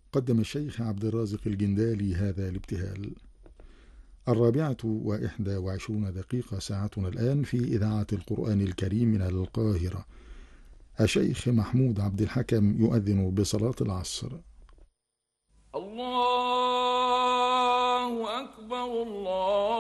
قدم الشيخ عبد الرازق الجندالي هذا الابتهال. 4:21 ساعتنا الآن في إذاعة القرآن الكريم من القاهرة. الشيخ محمود عبد الحكم يؤذن بصلاة العصر. الله أكبر الله